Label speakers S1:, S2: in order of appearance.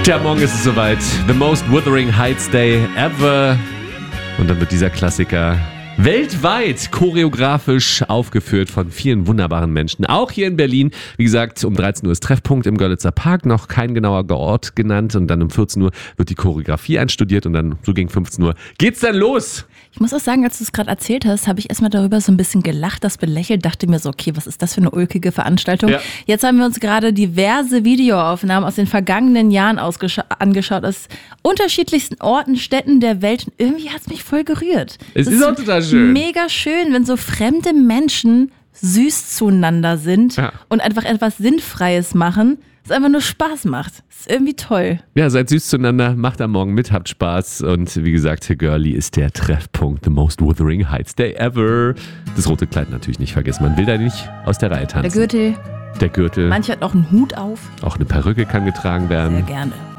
S1: Tja, morgen ist es soweit. The most Wuthering Heights Day ever. Und dann wird dieser Klassiker weltweit choreografisch aufgeführt von vielen wunderbaren Menschen. Auch hier in Berlin. Wie gesagt, um 13 Uhr ist Treffpunkt im Görlitzer Park. Noch kein genauer Ort genannt. Und dann um 14 Uhr wird die Choreografie einstudiert. Und dann so gegen 15 Uhr geht's dann los.
S2: Ich muss auch sagen, als du es gerade erzählt hast, habe ich erstmal darüber so ein bisschen gelacht, das belächelt, dachte mir so, okay, was ist das für eine ulkige Veranstaltung? Ja. Jetzt haben wir uns gerade diverse Videoaufnahmen aus den vergangenen Jahren angeschaut, aus unterschiedlichsten Orten, Städten der Welt. Und irgendwie hat es mich voll gerührt.
S1: Es ist auch total schön.
S2: Mega schön, wenn so fremde Menschen süß zueinander sind und einfach etwas Sinnfreies machen, das einfach nur Spaß macht. Das ist irgendwie toll.
S1: Ja, seid süß zueinander, macht am Morgen mit, habt Spaß. Und wie gesagt, Girlie ist der Treffpunkt, the most Wuthering Heights Day ever. Das rote Kleid natürlich nicht vergessen, man will da nicht aus der Reihe tanzen.
S2: Der Gürtel.
S1: Der Gürtel.
S2: Manche hat auch einen Hut auf.
S1: Auch eine Perücke kann getragen werden.
S2: Sehr gerne.